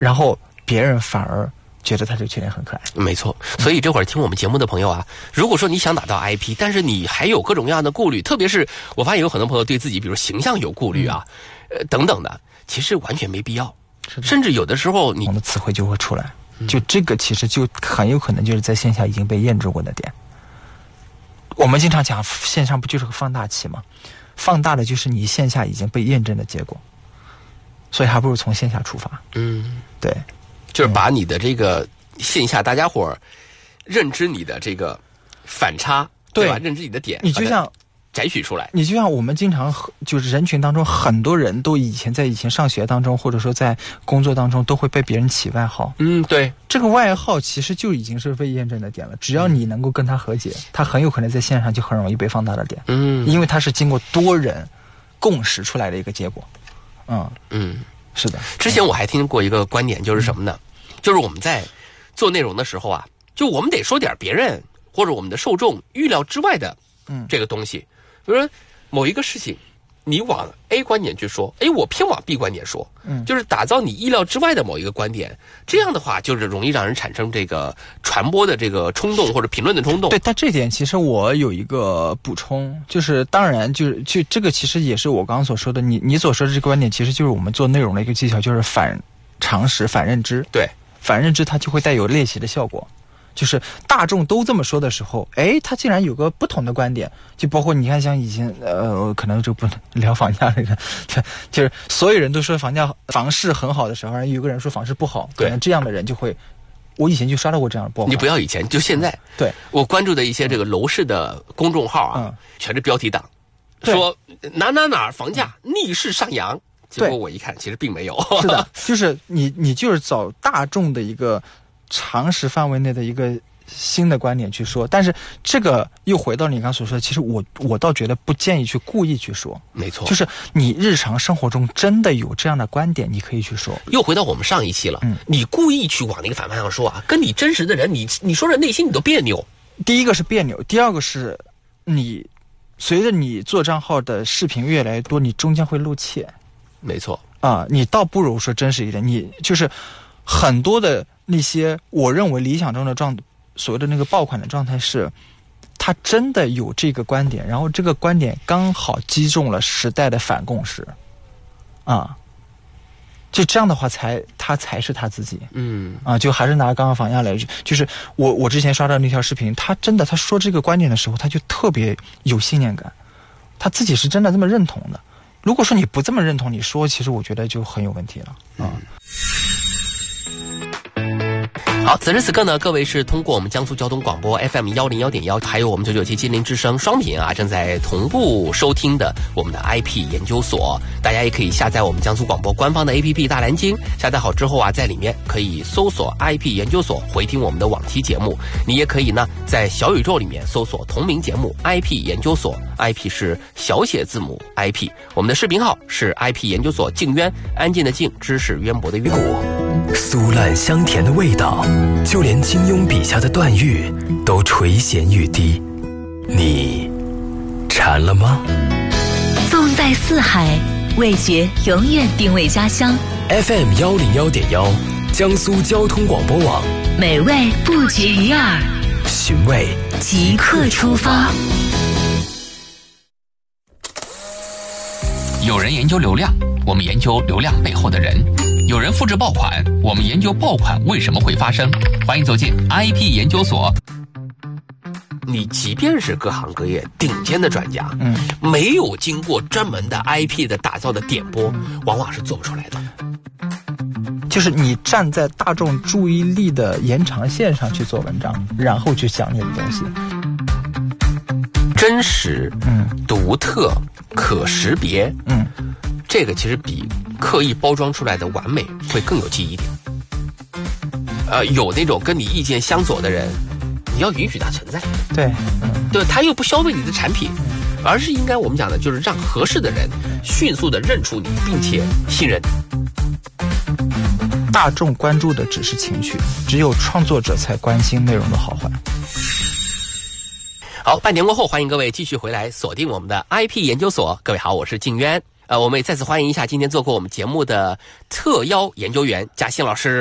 然后别人反而觉得他这个缺点很可爱。 没错，所以这会儿听我们节目的朋友啊，如果说你想打造 IP， 但是你还有各种各样的顾虑，特别是我发现有很多朋友对自己比如形象有顾虑啊，等等的，其实完全没必要。甚至有的时候你我们词汇就会出来，就这个其实就很有可能就是在线下已经被验证过的点。我们经常讲线上不就是个放大器吗？放大的就是你线下已经被验证的结果，所以还不如从线下出发。对， 就是把你的这个线下大家伙儿认知你的这个反差，对吧？认知你的点， 你就像摘取出来。 你就像我们经常就是人群当中很多人都以前上学当中或者说在工作当中都会被别人起外号。 对， 这个外号其实就已经是被验证的点了，只要你能够跟他和解，他很有可能在线上就很容易被放大的点。因为它是经过多人共识出来的一个结果。是的。 之前我还听过一个观点，就是什么呢？就是我们在做内容的时候啊，就我们得说点别人或者我们的受众预料之外的这个东西。比如说某一个事情，你往 A 观点去说，我偏往 B 观点说，就是打造你意料之外的某一个观点，这样的话就是容易让人产生这个传播的这个冲动或者评论的冲动。 对，但这点其实我有一个补充，就是当然就这个其实也是我刚刚所说的，你所说的这个观点，其实就是我们做内容的一个技巧，就是反常识、反认知。对，反认知它就会带有猎奇的效果。就是大众都这么说的时候，他竟然有个不同的观点，就包括你看，像以前可能就不能聊房价那个，就是所有人都说房市很好的时候，然后有个人说房市不好，可能这样的人就会，我以前就刷到过这样的报告。 你不要以前，就现在，对我关注的一些这个楼市的公众号啊，全是标题党，说哪房价逆势上扬，结果我一看，其实并没有。 是的，就是你就是找大众的一个常识范围内的一个新的观点去说，但是这个又回到你刚所说的，其实我倒觉得不建议去故意去说。 没错， 就是你日常生活中真的有这样的观点，你可以去说。 又回到我们上一期了，你故意去往那个反方向说啊，跟你真实的人，你说的内心你都别扭。 第一个是别扭，第二个是你随着你做账号的视频越来越多，你终将会露怯。 没错啊，你倒不如说真实一点，你就是很多的那些我认为理想中的所谓的那个爆款的状态是，他真的有这个观点，然后这个观点刚好击中了时代的反共识，就这样的话他才是他自己。就还是拿刚刚房价来，就是我之前刷到那条视频，他说这个观点的时候，他就特别有信念感，他自己是真的这么认同的。如果说你不这么认同，你说其实我觉得就很有问题了。 好，此时此刻呢，各位是通过我们江苏交通广播 FM 101.1，还有我们997金陵之声双频啊，正在同步收听的我们的 IP 研究所。大家也可以下载我们江苏广播官方的 APP 大蓝鲸，下载好之后啊，在里面可以搜索 IP 研究所，回听我们的往期节目。你也可以呢，在小宇宙里面搜索同名节目 IP 研究所， IP 是小写字母 IP。 我们的视频号是 IP 研究所静渊，安静的静，知识渊博的渊。 酥烂香甜的味道，就连金庸笔下的段誉都垂涎欲滴。你馋了吗？ 纵在四海，味觉永远定位家乡。 FM 101.1，江苏交通广播网， 美味不绝于耳， 寻味即刻出发。 有人研究流量，我们研究流量背后的人；有人复制爆款，我们研究爆款为什么会发生。欢迎走进 IP 研究所。 你即便是各行各业顶尖的专家，没有经过专门的 IP 的打造的点播，往往是做不出来的。 就是你站在大众注意力的延长线上去做文章，然后去讲你的东西。 真实，独特，可识别，这个其实比刻意包装出来的完美会更有记忆点。有那种跟你意见相左的人，你要允许他存在，对，他又不消费你的产品，而是应该我们讲的就是让合适的人迅速的认出你，并且信任你。 大众关注的只是情绪，只有创作者才关心内容的好坏。 好，半年过后，欢迎各位继续回来锁定我们的 IP 研究所。各位好，我是静渊。 我们也再次欢迎一下今天做过我们节目的特邀研究员嘉欣老师。